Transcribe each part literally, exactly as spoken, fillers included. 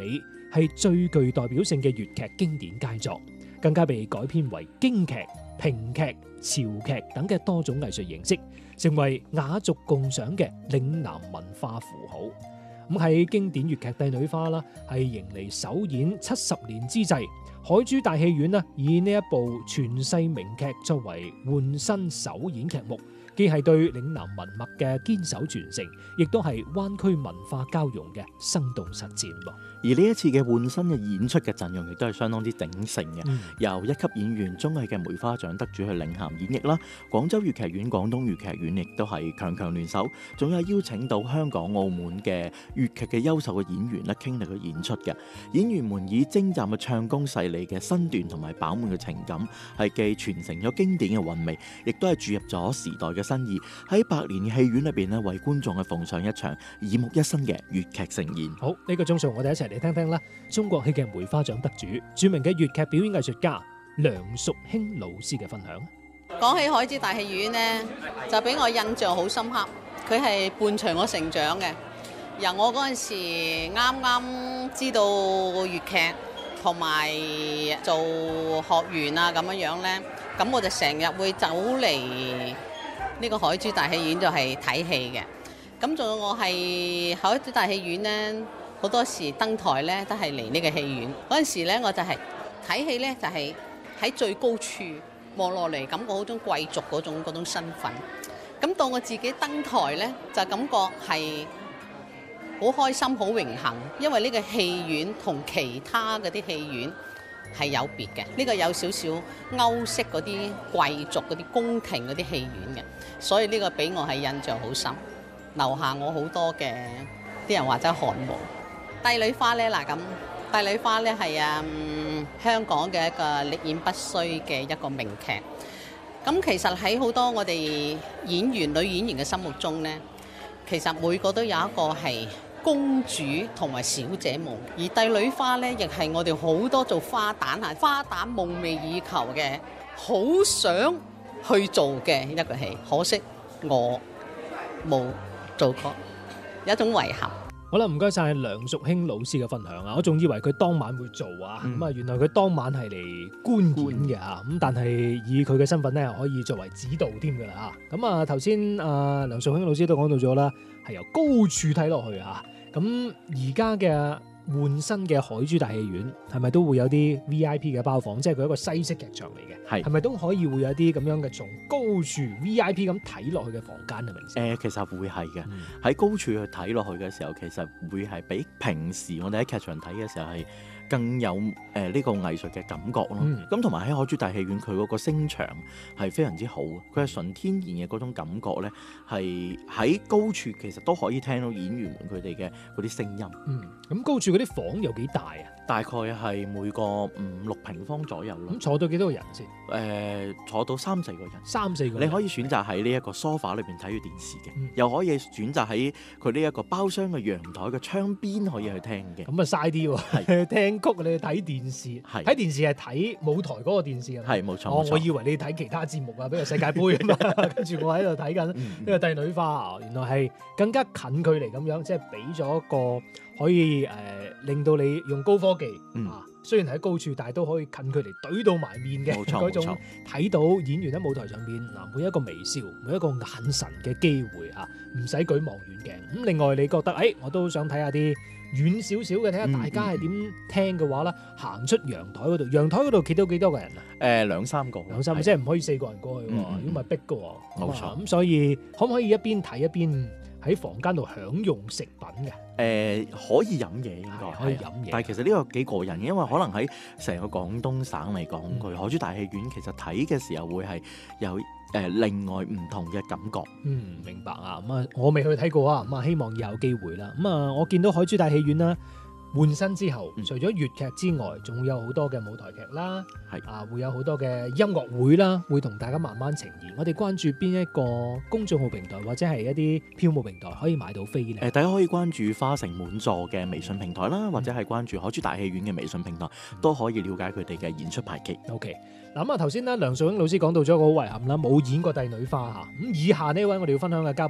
起係最具代表性嘅粵劇經典佳作，更加被改編為京劇、評劇、潮劇等嘅多種藝術形式，成為雅俗共賞嘅嶺南文化符號。咁喺經典粵劇《帝女花》啦，係迎嚟首演七十年之際，海珠大戲院呢以呢一部傳世名劇作為換新首演劇目，既係對嶺南文脈嘅堅守傳承，亦都係灣區文化交融嘅生動實踐。 而呢一次嘅換新嘅演出嘅陣容亦都係相當之鼎盛嘅， 嗯、 由一級演員綜藝嘅梅花獎得主去領銜演繹啦，廣州粵劇院、廣東粵劇院亦都係強強聯手，仲有邀請到香港、澳門嘅粵劇嘅優秀嘅演員咧傾力去演出嘅。演員們以精湛嘅唱功、細膩嘅身段同埋飽滿嘅情感，係既傳承咗經典嘅韻味，亦都係注入咗時代嘅新意，喺百年嘅戲院裏邊咧，為觀眾去奉上一場耳目一新嘅粵劇盛宴。 好，呢、這個鐘數我哋一齊嚟聽聽啦，中國戲劇梅花獎得主、著名嘅粵劇表演藝術家梁淑卿老師嘅分享。 講起海珠大戲院呢，就俾我印象好深刻。佢係伴隨我成長嘅，由我嗰陣時啱啱知道粵劇同埋做學員啊咁樣樣呢，咁我就成日會走嚟呢個海珠大戲院就係睇戲嘅。咁仲有我係海珠大戲院呢，好多時登台呢都係嚟呢個戲院。嗰陣時呢，我就係睇戲呢，就係喺最高處望落嚟，感覺好種貴族嗰種嗰種身份。咁到我自己登台呢，就感覺係好開心、好榮幸，因為呢個戲院同其他嗰啲戲院係有別嘅。呢個有少少歐式嗰啲貴族嗰啲宮廷嗰啲戲院嘅，所以呢個俾我係印象好深，留下我好多嘅啲人話齋汗毛。帝女花呢，嗱咁，帝女花呢係啊、嗯、香港嘅一個歷演不衰嘅一個名劇。咁其實喺好多我哋演員、女演員嘅心目中呢，其實每個都有一個係公主同埋小姐夢，而帝女花呢，亦係我哋好多做花旦嚇花旦夢寐以求嘅，好想去做嘅一個戲。可惜我冇做過，有一種遺憾。 好啦，唔該晒梁淑卿老師嘅分享啊！我仲以為佢當晚會做啊，咁啊、嗯、原來佢當晚係嚟觀演嘅啊，咁但係以佢嘅身份咧，可以作為指導添㗎啦嚇。咁啊頭先啊梁淑卿老師都講到咗啦，係由高處睇落去啊。咁而家嘅換新嘅海珠大戲院係咪都會有啲 V I P 嘅包房？即係佢一個西式劇場嚟嘅，係係咪都可以會有啲咁樣嘅從高處 V I P 咁睇落去嘅房間啊？明星？ 誒，其實會係嘅，喺、嗯、高處去睇落去嘅時候，其實會係比平時我哋喺劇場睇嘅時候係更有誒呢、呃這個藝術嘅感覺咯。咁同埋喺海珠大戲院，佢嗰個聲場係非常之好，佢係純天然嘅嗰種感覺咧，係喺高處其實都可以聽到演員們佢哋嘅嗰啲聲音。嗯， 咁高處嗰啲房有幾大啊？ 大概係每個五六平方左右咯。 咁坐到幾多個人先？誒、 呃，坐到三四個人。 三四個人。 你可以選擇喺呢一個梳化裏邊睇住電視嘅， 嗯、 又可以選擇喺佢呢一個包廂嘅陽台嘅窗邊可以去聽嘅。 咁啊嘥啲喎，聽曲你去睇電視，睇係電視係睇舞台嗰個電視啊。 係冇錯。 哦， 冇錯我以為你睇其他節目啊，比如世界盃啊嘛，跟住我喺度睇緊呢個帝女花啊，原來係更加近距離咁樣，即係俾咗一個可以誒、呃、令到你用高科技、嗯、啊，雖然喺高處，但係都可以近距離懟到埋面嘅嗰種，睇到演員喺舞台上邊嗱每一個微笑、每一個眼神嘅機會啊，唔使舉望遠鏡。咁另外你覺得誒、哎，我都想睇下啲遠少少嘅，睇下大家係點聽嘅話啦，行、嗯嗯、出陽台嗰度，陽台嗰度企到幾多個人啊？誒、 呃、兩三個， 兩三個，即係唔可以四個人過去喎，如果唔係逼嘅喎。 冇錯。 咁所以可唔可以一邊睇一邊喺房間度享用食品嘅？ 誒、呃、可以飲嘢應該可以飲嘢， 但係其實呢個幾過癮，因為可能喺成個廣東省嚟講，佢、嗯、海珠大戲院其實睇嘅時候會係有誒、呃、另外唔同嘅感覺。 嗯，明白啊。咁啊，我未去睇過啊，咁啊希望有機會啦。咁啊，我見到海珠大戲院啦。換新之後，除咗粵劇之外，仲會有好多嘅舞台劇啦，係啊，會有好多嘅音樂會啦，會同大家慢慢呈現。我哋關注邊一個公眾號平台或者係一啲票務平台可以買到飛咧？誒， 大家可以關注花城滿座嘅微信平台啦，嗯、或者係關注海珠大戲院嘅微信平台，嗯、都可以了解佢哋嘅演出排期。 OK，嗱咁啊，頭先咧梁淑卿老師講到咗一個好遺憾啦，冇演過帝女花嚇。咁以下呢位我哋要分享嘅嘉賓，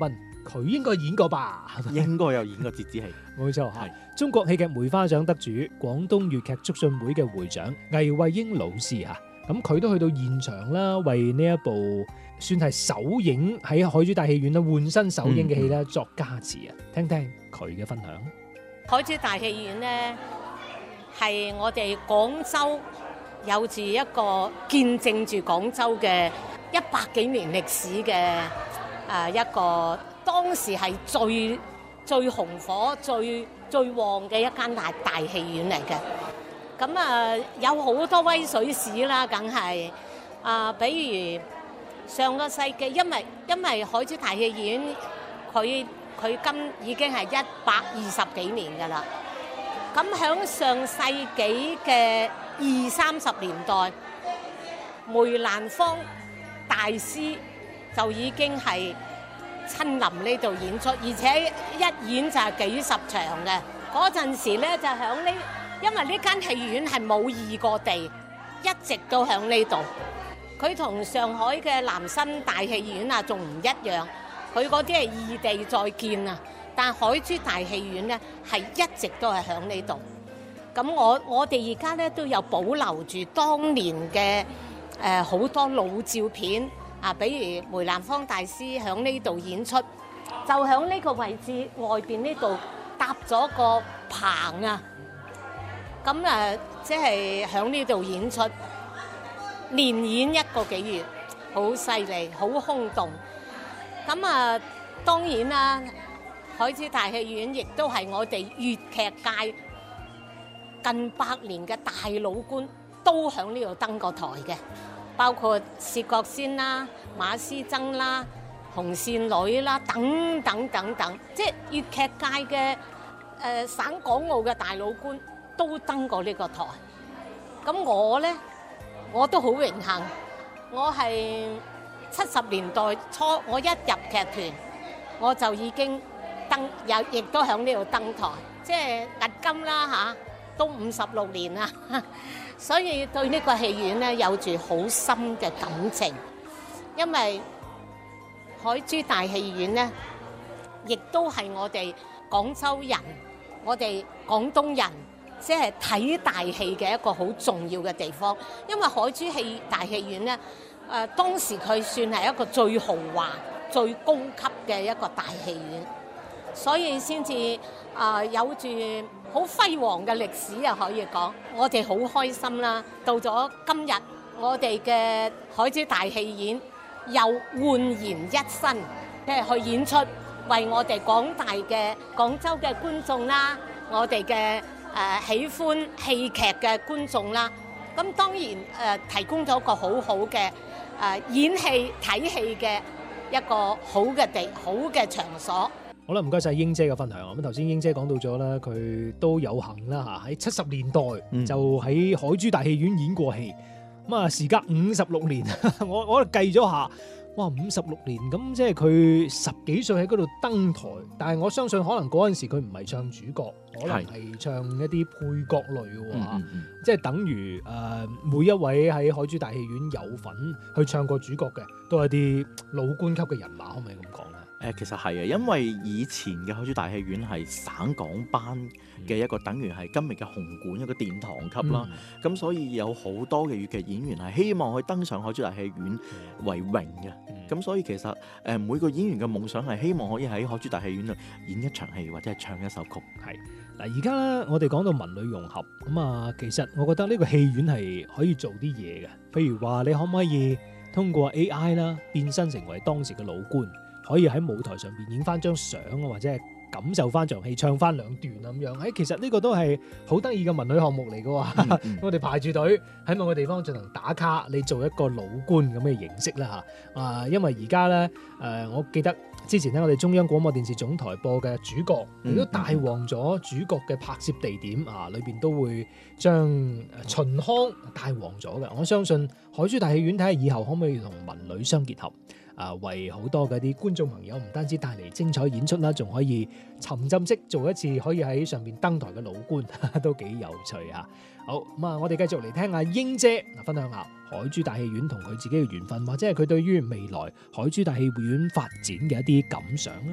佢應該演過吧？ 應該有演過折子戲。 冇錯嚇係。 中國戲劇梅花獎得主、廣東粵劇促進會嘅會長魏慧英老師嚇，咁佢都去到現場啦，為呢一部算係首映喺海珠大戲院啦換新首映嘅戲咧作加持啊！聽聽佢嘅分享。 海珠大戲院呢，係我哋廣州有住一個見證住廣州嘅一百幾年歷史嘅誒一個，當時係最最紅火、最最旺嘅一間大大戲院嚟嘅。咁啊，有好多威水史啦，梗係啊，比如上個世紀，因為因為海珠大戲院佢佢今已經係一百二十幾年㗎啦。咁響上世紀嘅二三十年代，梅蘭芳大師就已經係親臨呢度演出，而且一演就係幾十場嘅。嗰陣時咧就響呢，因為呢間戲院係冇異過地，一直都響呢度。佢同上海嘅南新大戲院啊，仲唔一樣。佢嗰啲係異地再建啊，但海珠大戲院咧係一直都係響呢度。咁我我哋而家咧都有保留住當年嘅誒好多老照片啊，比如梅蘭芳大師響呢度演出，就響呢個位置外邊呢度搭咗個棚啊，咁啊即係響呢度演出，連演一個幾月，好犀利，好轟動。咁啊，當然啦，海珠大戲院亦都係我哋粵劇界近百年嘅大老倌，都響呢度登過台嘅，包括薛覺先啦、馬師曾啦、紅線女啦等等等等，即係粵劇界嘅誒、呃、省港澳嘅大老倌都登過呢個台。咁我呢，我都好榮幸，我係七十年代初，我一入劇團，我就已經登有，亦都響呢度登台，即係押金啦嚇，都五十六年啦，所以對呢個戲院咧有住好深嘅感情，因為海珠大戲院咧，亦都係我哋廣州人，我哋廣東人，即係睇大戲嘅一個好重要嘅地方，因為海珠戲大戲院咧。誒、呃、當時佢算係一個最豪華、最高級嘅一個大戲院，所以先至誒有住好輝煌嘅歷史啊！可以講，我哋好開心啦。到咗今日，我哋嘅海珠大戲院又煥然一新，即係去演出，為我哋廣大嘅廣州嘅觀眾啦，我哋嘅誒喜歡戲劇嘅觀眾啦，咁當然誒、呃、提供咗個好好嘅。誒、呃、演戲睇戲嘅一個好嘅地好嘅場所。 好啦，唔該晒英姐嘅分享。咁頭先英姐講到咗啦，佢都有幸啦嚇，喺七十年代就喺海珠大戲院演過戲。咁啊、嗯，時隔五十六年，我我計咗下，哇，五十六年咁，即係佢十幾歲喺嗰度登台。但係我相信可能嗰陣時佢唔係唱主角，可能係唱一啲配角類喎、嗯嗯嗯、即係等於誒、呃、每一位喺海珠大戲院有份去唱過主角嘅，都係啲老倌級嘅人馬，可唔可以咁講咧？ 誒，其實係啊，因為以前嘅海珠大戲院係省港班嘅一個，嗯、等於係今日嘅紅館一個殿堂級啦。咁、嗯、所以有好多嘅粵劇演員係希望去登上海珠大戲院為榮嘅。咁、嗯、所以其實誒每個演員嘅夢想係希望可以喺海珠大戲院度演一場戲或者係唱一首曲。 係嗱，而家咧我哋講到文女融合咁啊，其實我覺得呢個戲院係可以做啲嘢嘅。譬如話，你可唔可以通過 A I 啦變身成為當時嘅老倌？可以喺舞台上邊影翻張相啊，或者係感受翻場戲，唱翻兩段咁樣。誒，其實呢個都係好得意嘅文旅項目嚟嘅喎。嗯嗯我哋排住隊喺某個地方進行打卡，你做一個老倌咁嘅形式啦嚇。啊，因為而家咧誒，我記得之前咧，我哋中央廣播電視總台播嘅主角，亦都帶旺咗主角嘅拍攝地點啊，裏邊都會將秦腔帶旺咗嘅。我相信海珠大戲院睇下以後可唔可以同文旅相結合。啊，為好多嘅啲觀眾朋友唔單止帶嚟精彩演出啦，仲可以沉浸式做一次可以喺上面登台嘅老倌，都幾有趣啊！好咁啊，我哋繼續嚟聽下英姐分享下海珠大戲院同佢自己嘅緣分，或者係佢對於未來海珠大戲院發展嘅一啲感想啦。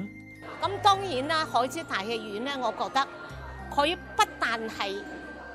咁當然啦，海之大戲院咧，我覺得佢不但係